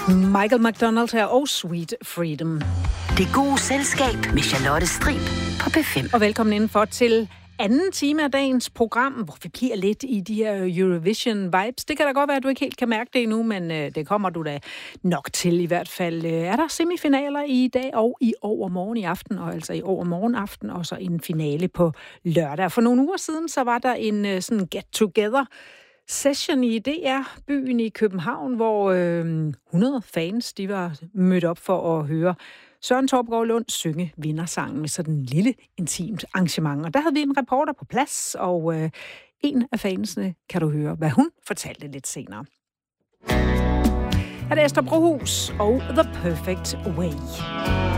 Michael McDonald her og Sweet Freedom. Det gode selskab med Charlotte Strib på P5. Og velkommen indenfor til anden time af dagens program, hvor vi bliver lidt i de her Eurovision-vibes. Det kan da godt være, at du ikke helt kan mærke det endnu, men det kommer du da nok til i hvert fald. Er der semifinaler i dag og i overmorgen i aften, og altså i overmorgen aften, og så en finale på lørdag. For nogle uger siden, så var der en sådan get-together session i DR-byen i København, hvor 100 fans, de var mødt op for at høre Søren Torpgaard Lund synge vindersangen med sådan en lille intimt arrangement. Og der havde vi en reporter på plads, og en af fansene kan du høre, hvad hun fortalte lidt senere. Her er det Esther Brohus og The Perfect Way.